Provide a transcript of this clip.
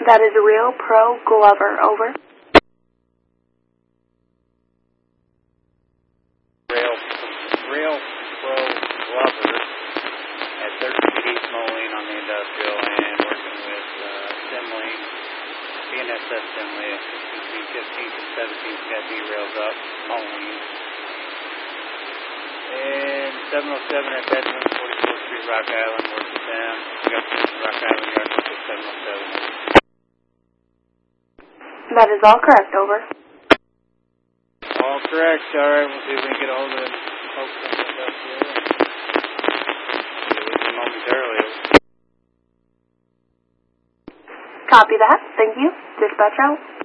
That is Real Pro Glover, over. Real Pro Glover at 13 East Moline on the industrial and working with Simley, BNSF Simley, between 15th and 17th, got derails up Moline. And 707 at Bedman, 44th Street, Rock Island, working with them. We got Rock Island Yard with 707. That is all correct, over. All correct. All right, we'll see if we can get a hold of them. Folks on the industrial. See you momentarily. Copy that. Thank you. Dispatch out.